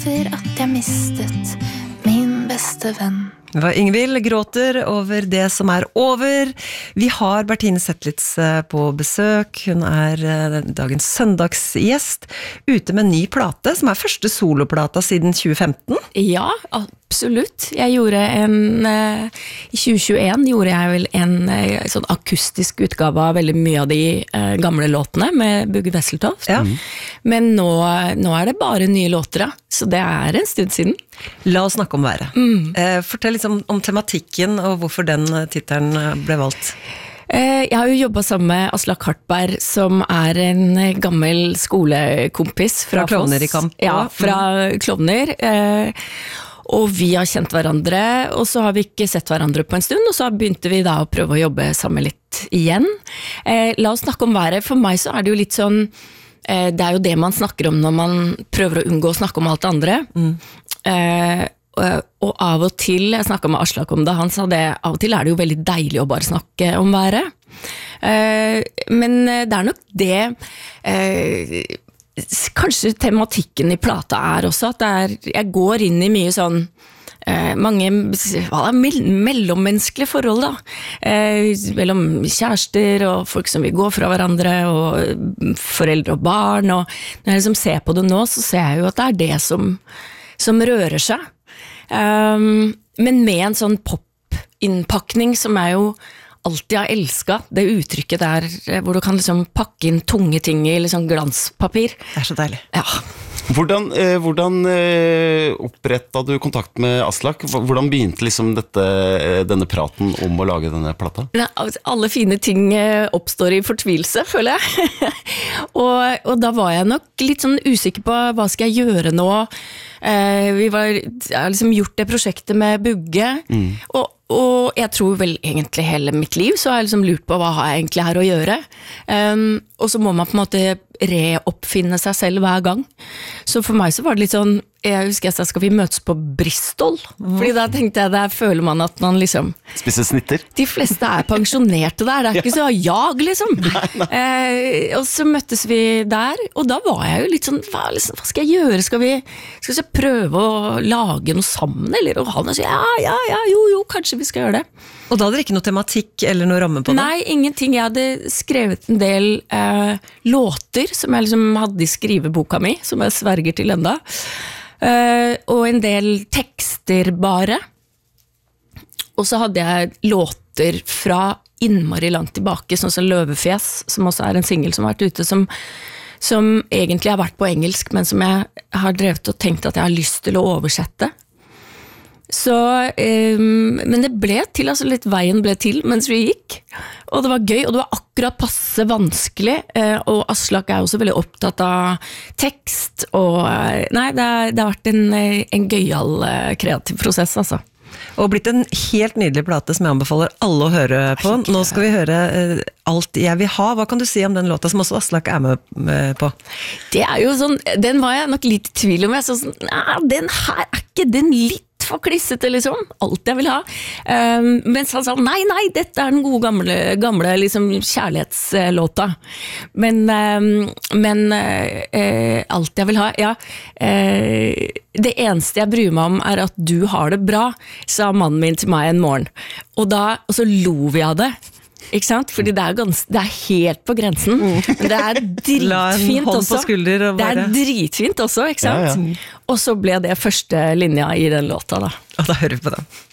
etter at jeg mistet min beste venn. Det var Ingvild gråter over det som over. Vi har Bertine Zetlitz på besøk. Hun dagens søndagsgjest, ute med en ny plate, som første soloplata siden 2015. Ja, absolutt. Jeg gjorde i 2021 gjorde jeg vel en sånn akustisk utgave av veldig mye av de gamle låtene med Bugge Wesseltoft. Ja. Men nå det bare nye låter, så det en stund siden. La oss snakke om været. Fortell litt om tematikken og hvorfor den titelen ble valgt. Jeg har jo jobbet sammen med Aslak Hartberg, som en gammel skolekompis fra Klovner i kamp. Ja, fra Klovner. Og vi har kjent hverandre, og så har vi ikke sett hverandre på en stund, og så begynte vi da å prøve å jobbe sammen litt igjen. La oss snakke om været. For meg så det jo litt sånn, det jo det man snakker om når man prøver å unngå å snakke om alt det andre. Og av og til, jeg snakket med Aslak om det, han sa det, av og til det jo veldig deilig å bare snakke om været. Men det nok det, kanskje tematikken i plata også, at jeg går inn i mye sånn, mange mellommenneskelige forhold da, mellom kjærester og folk som vil gå fra hverandre og foreldre og barn, og når jeg liksom ser på det nå, så ser jeg jo at det det som rører seg. Men med en sånn pop-innpakning som jeg jo alltid har elsket, det uttrykket der hvor du kan liksom pakke inn tunge ting i liksom glanspapir. Det så deilig. Ja. Hvordan opprettet du kontakt med Aslak? Hvordan begynte liksom denne praten om å lage denne plata? Alle fine ting oppstår i fortvilelse, føler jeg. og da var jeg nok litt sånn usikker på hva skal jeg gjøre nå. Jeg har liksom gjort det prosjektet med Bugge, og jeg tror vel egentlig hele mitt liv så har jeg liksom lurt på hva har jeg egentlig her å gjøre. Og så må man på en måte reoppfinne seg selv hver gang. Så for meg så var det litt sånn, jeg husker jeg sa, skal vi møtes på Bristol? Fordi da tenkte jeg, der føler man at man liksom Spiser snitter? De fleste pensjonerte der, det ikke så jag liksom. Og så møttes vi der, og da var jeg jo litt sånn, hva skal jeg gjøre? Skal vi prøve å lage noe sammen? Eller? Og han sa, jo, kanskje vi skal gjøre det. Og da hadde dere ikke noe tematikk eller noe ramme på det? Nei, ingenting. Jeg hadde skrevet en del låter som jeg liksom hadde i skriveboka mi, som jeg sverger til enda. Og en del tekster bare. Og så hadde jeg låter fra innmari langt tilbake, sånn som Løvefjes, som også en single som har vært ute, som egentlig har vært på engelsk, men som jeg har drevet og tenkt at jeg har lyst til å oversette. Så, men det ble til, altså litt veien ble til mens vi gikk, og det var gøy, og det var akkurat passe vanskelig, og Aslak også veldig opptatt av tekst, og nei, det har vært en gøyal kreativ prosess, altså. Og blitt en helt nydelig plate som jeg anbefaler alle å høre på. Nå skal vi høre Alt jeg vil ha. Hva kan du si om den låta som også Aslak med på? Det jo sånn, den var jeg nok litt i tvil om. Jeg så sånn, den her ikke den litt for klissete liksom, alt jeg vil ha. Mens han sa, nei, dette den gode gamle liksom, kjærlighetslåta. Men alt jeg vil ha, ja. Det eneste jeg bryr meg om at du har det bra, sa mannen min til meg en morgen. Og så lo vi av det. Ikke sant? Fordi det helt på grensen, men det dritfint også. Det dritfint også, ikke sant? Ja. Og så ble det første linja i den låta da. Og da hører vi på den.